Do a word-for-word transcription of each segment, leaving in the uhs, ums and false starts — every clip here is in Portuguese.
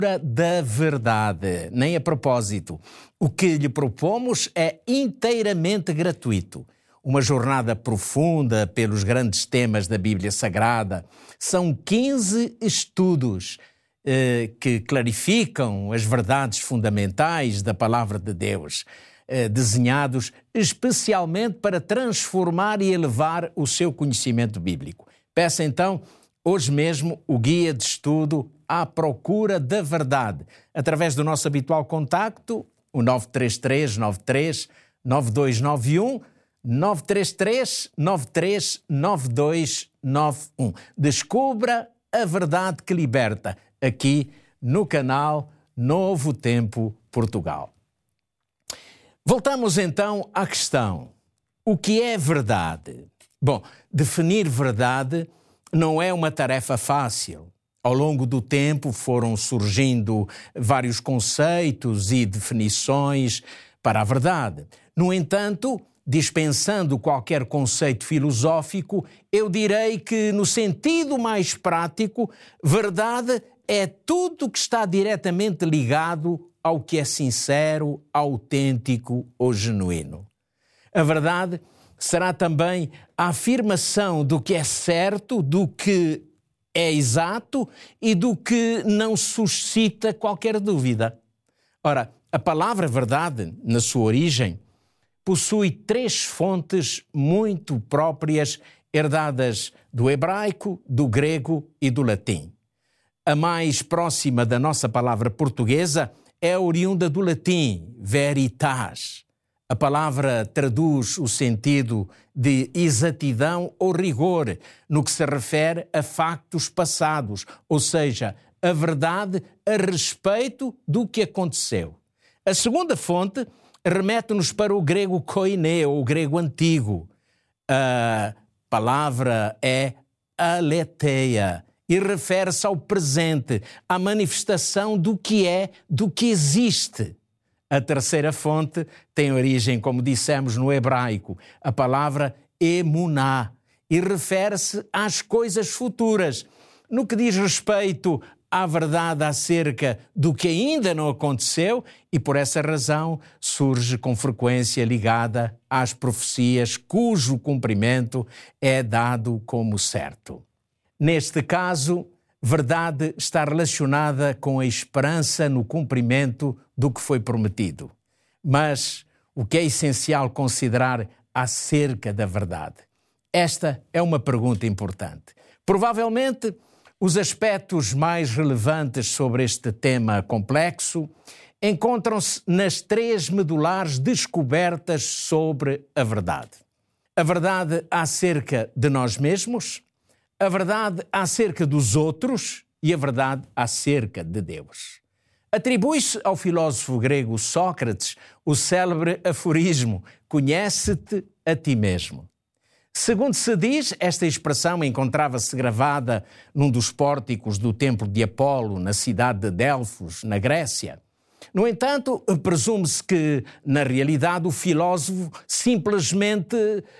da verdade. Nem a propósito. O que lhe propomos é inteiramente gratuito. Uma jornada profunda pelos grandes temas da Bíblia Sagrada. São quinze estudos eh, que clarificam as verdades fundamentais da Palavra de Deus, eh, desenhados especialmente para transformar e elevar o seu conhecimento bíblico. Peça então, hoje mesmo, o guia de estudo À Procura da Verdade, através do nosso habitual contacto, o nove três três nove três nove dois nove um, nove três três nove três nove dois nove um. Descubra a verdade que liberta, aqui no canal Novo Tempo Portugal. Voltamos então à questão: o que é verdade? Bom, definir verdade não é uma tarefa fácil. Ao longo do tempo foram surgindo vários conceitos e definições para a verdade. No entanto, dispensando qualquer conceito filosófico, eu direi que, no sentido mais prático, verdade é tudo que está diretamente ligado ao que é sincero, autêntico ou genuíno. A verdade será também a afirmação do que é certo, do que é exato e do que não suscita qualquer dúvida. Ora, a palavra verdade, na sua origem, possui três fontes muito próprias, herdadas do hebraico, do grego e do latim. A mais próxima da nossa palavra portuguesa é oriunda do latim, veritas. A palavra traduz o sentido de exatidão ou rigor no que se refere a factos passados, ou seja, a verdade a respeito do que aconteceu. A segunda fonte remete-nos para o grego koiné, ou o grego antigo. A palavra é aletheia e refere-se ao presente, à manifestação do que é, do que existe. A terceira fonte tem origem, como dissemos, no hebraico, a palavra emuná, e refere-se às coisas futuras, no que diz respeito à verdade acerca do que ainda não aconteceu, e por essa razão surge com frequência ligada às profecias cujo cumprimento é dado como certo. Neste caso, verdade está relacionada com a esperança no cumprimento do que foi prometido. Mas o que é essencial considerar acerca da verdade? Esta é uma pergunta importante. Provavelmente, os aspectos mais relevantes sobre este tema complexo encontram-se nas três medulares descobertas sobre a verdade. A verdade acerca de nós mesmos, a verdade acerca dos outros e a verdade acerca de Deus. Atribui-se ao filósofo grego Sócrates o célebre aforismo: conhece-te a ti mesmo. Segundo se diz, esta expressão encontrava-se gravada num dos pórticos do templo de Apolo, na cidade de Delfos, na Grécia. No entanto, presume-se que, na realidade, o filósofo simplesmente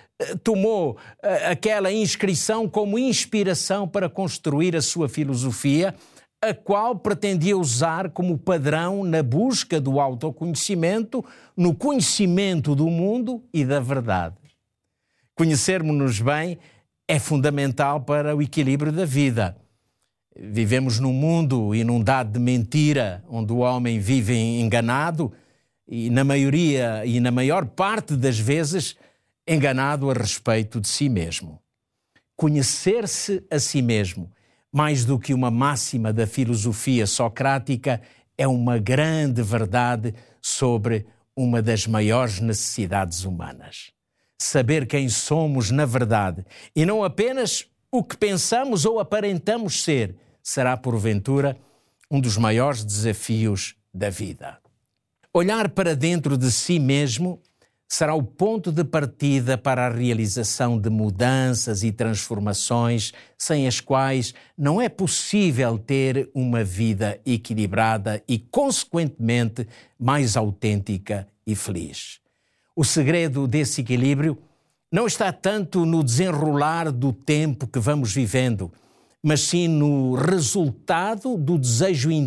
tomou aquela inscrição como inspiração para construir a sua filosofia, a qual pretendia usar como padrão na busca do autoconhecimento, no conhecimento do mundo e da verdade. Conhecermos-nos bem é fundamental para o equilíbrio da vida. Vivemos num mundo inundado de mentira, onde o homem vive enganado e, na maioria e na maior parte das vezes, enganado a respeito de si mesmo. Conhecer-se a si mesmo, mais do que uma máxima da filosofia socrática, é uma grande verdade sobre uma das maiores necessidades humanas. Saber quem somos na verdade e não apenas o que pensamos ou aparentamos ser, será porventura um dos maiores desafios da vida. Olhar para dentro de si mesmo será o ponto de partida para a realização de mudanças e transformações sem as quais não é possível ter uma vida equilibrada e, consequentemente, mais autêntica e feliz. O segredo desse equilíbrio não está tanto no desenrolar do tempo que vamos vivendo, mas sim no resultado do desejo